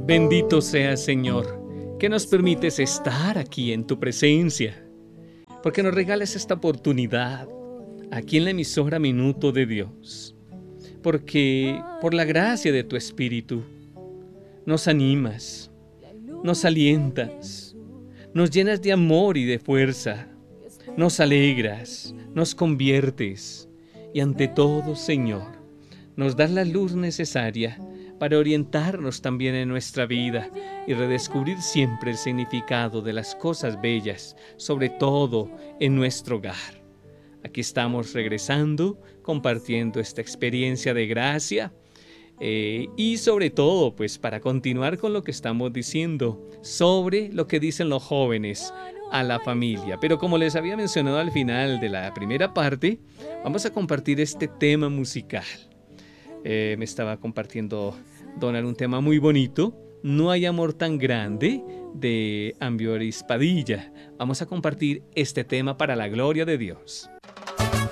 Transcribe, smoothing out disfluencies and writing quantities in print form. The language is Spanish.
Bendito seas, Señor, que nos permites estar aquí en tu presencia, porque nos regales esta oportunidad aquí en la emisora Minuto de Dios, porque por la gracia de tu Espíritu nos animas, nos alientas, nos llenas de amor y de fuerza, nos alegras, nos conviertes y ante todo, Señor, nos das la luz necesaria para orientarnos también en nuestra vida y redescubrir siempre el significado de las cosas bellas, sobre todo en nuestro hogar. Aquí estamos regresando, compartiendo esta experiencia de gracia y sobre todo, pues para continuar con lo que estamos diciendo sobre lo que dicen los jóvenes a la familia. Pero como les había mencionado al final de la primera parte, vamos a compartir este tema musical. Me estaba compartiendo Donald un tema muy bonito, No hay amor tan grande, de Ambioris Padilla. Vamos a compartir este tema para la gloria de Dios.